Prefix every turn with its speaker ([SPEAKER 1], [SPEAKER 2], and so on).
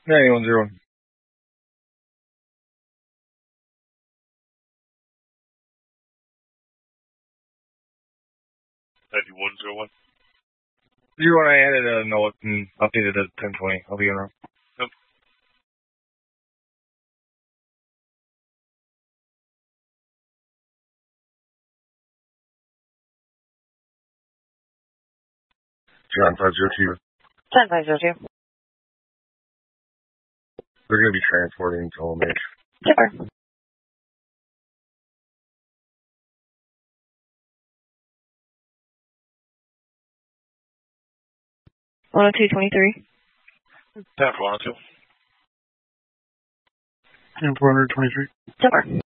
[SPEAKER 1] 9101.
[SPEAKER 2] 9101.
[SPEAKER 1] 01, I added a note and updated it at 1020. I'll be around.
[SPEAKER 2] Yep.
[SPEAKER 1] John 502.
[SPEAKER 3] John 502.
[SPEAKER 1] They're going to be transporting to OMH.
[SPEAKER 3] Super. 10223.
[SPEAKER 2] 10-402.
[SPEAKER 1] 10-423.
[SPEAKER 3] Super.